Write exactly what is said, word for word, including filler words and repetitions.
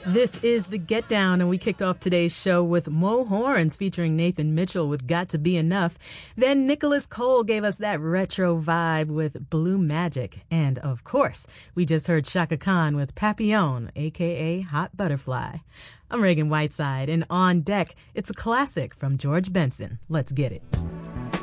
This is The Get Down, and we kicked off today's show with Mo Horns featuring Nathan Mitchell with Got to Be Enough. Then Nicholas Cole gave us that retro vibe with Blue Magic. And, of course, we just heard Chaka Khan with Papillon, a k a. Hot Butterfly. I'm Reagan Whiteside, and on deck, it's a classic from George Benson. Let's get it.